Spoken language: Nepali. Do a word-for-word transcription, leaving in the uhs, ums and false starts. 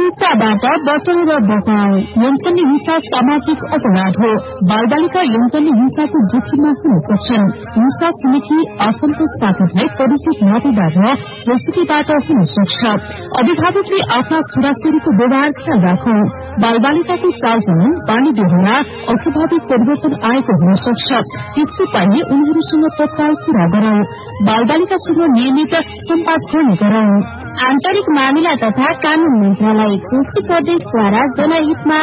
हिंसाबाट बचाउ र बचाउ। यौनजन्य हिंसा सामाजिक अपराध हो। बालबालिका यौनजन्य हिंसाको जोखिममा हुन सक्छन्। हिंसा छिमेकी आफन्त साथीभाइ परिचित नातेदार र प्रसुतिबाट हुन सक्छ। अभिभावकले आफ्ना छोराछोरीको व्यवहार ख्याल राखौं। बालबालिकाको चालचलन बानी बेहोरा अस्वाभाविक परिवर्तन आएको हुन सक्छ। त्यस्तो पाइए उनीहरूसँग तत्काल कुरा गरौं। बालबालिकासँग नियमित सम्वाद गर्ने गरौं। आन्तरिक मामिला तथा कानून मन्त्रालय कोशी प्रदेशद्वारा जनहितमा